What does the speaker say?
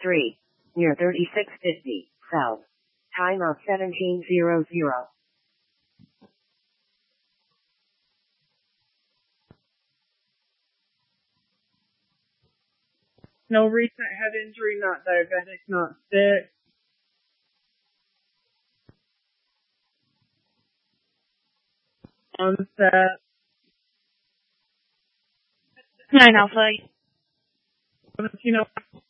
3, near 3650, south. Time of 1700. No recent head injury, not diabetic, not sick. Onset. 9 Alpha. 17